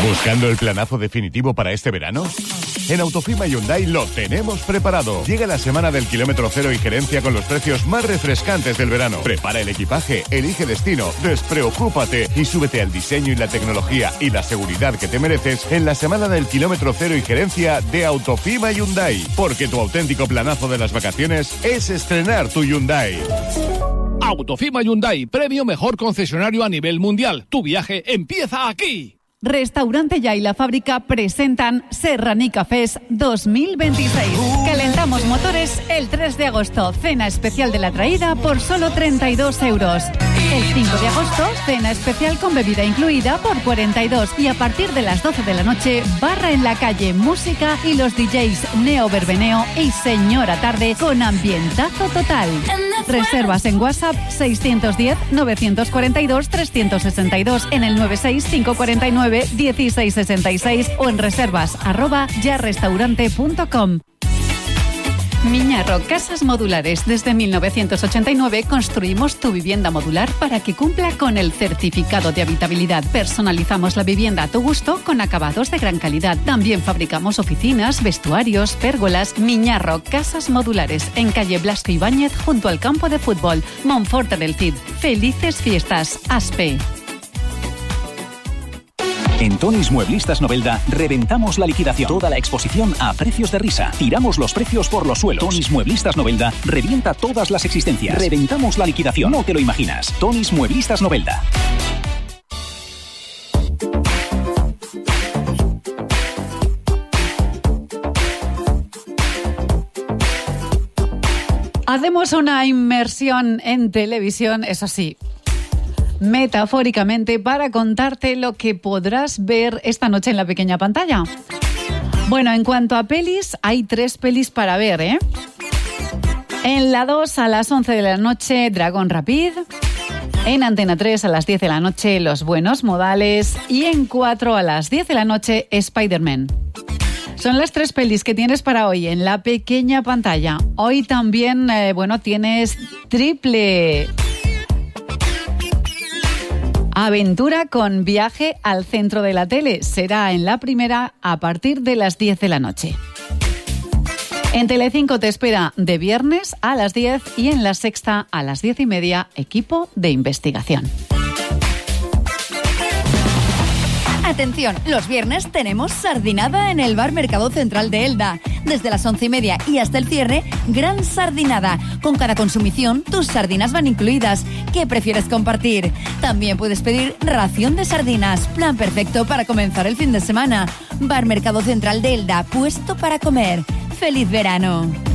¿Buscando el planazo definitivo para este verano? En Autofima Hyundai lo tenemos preparado. Llega la semana del kilómetro cero y gerencia con los precios más refrescantes del verano. Prepara el equipaje, elige destino, despreocúpate y súbete al diseño y la tecnología y la seguridad que te mereces en la semana del kilómetro cero y gerencia de Autofima Hyundai. Porque tu auténtico planazo de las vacaciones es estrenar tu Hyundai. Autofima Hyundai, premio mejor concesionario a nivel mundial. Tu viaje empieza aquí. Restaurante Ya y La Fábrica presentan Serranica Fest 2026. Calentamos motores el 3 de agosto. Cena especial de la traída por solo 32 euros. El 5 de agosto, cena especial con bebida incluida por 42. Y a partir de las 12 de la noche, barra en la calle, música y los DJs Neo Verbeneo y Señora Tarde con ambientazo total. Reservas en WhatsApp 610-942-362 en el 96549-1666 o en reservas@yarrestaurante.com. Miñarro Casas Modulares. Desde 1989 construimos tu vivienda modular para que cumpla con el certificado de habitabilidad. Personalizamos la vivienda a tu gusto con acabados de gran calidad. También fabricamos oficinas, vestuarios, pérgolas. Miñarro Casas Modulares. En calle Blasco Ibáñez, junto al campo de fútbol. Monforte del Cid. Felices fiestas. Aspe. En Tonis Mueblistas Novelda reventamos la liquidación. Toda la exposición a precios de risa. Tiramos los precios por los suelos. Tonis Mueblistas Novelda revienta todas las existencias. Reventamos la liquidación. No te lo imaginas. Tonis Mueblistas Novelda. Hacemos una inmersión en televisión, eso sí, metafóricamente, para contarte lo que podrás ver esta noche en la pequeña pantalla. Bueno, en cuanto a pelis, hay 3 pelis para ver, ¿eh? En la 2 a las 11 de la noche, Dragón Rapid. En Antena 3 a las 10 de la noche, Los Buenos Modales. Y en 4 a las 10 de la noche, Spider-Man. Son las 3 pelis que tienes para hoy en la pequeña pantalla. Hoy también, tienes triple aventura con viaje al centro de la tele. Será en la primera a partir de las 10 de la noche. En Telecinco te espera de viernes a las 10 y en La Sexta a las 10:30, Equipo de Investigación. Atención, los viernes tenemos sardinada en el Bar Mercado Central de Elda. Desde las 11:30 y hasta el cierre, gran sardinada. Con cada consumición, tus sardinas van incluidas. ¿Qué prefieres compartir? También puedes pedir ración de sardinas. Plan perfecto para comenzar el fin de semana. Bar Mercado Central de Elda, puesto para comer. ¡Feliz verano!